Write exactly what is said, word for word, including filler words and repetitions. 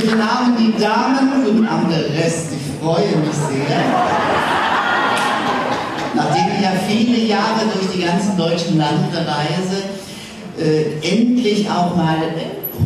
Guten Abend, die Damen, guten Abend, der Rest. Ich freue mich sehr. Nachdem ich ja viele Jahre durch die ganzen deutschen Lande reise, äh, endlich auch mal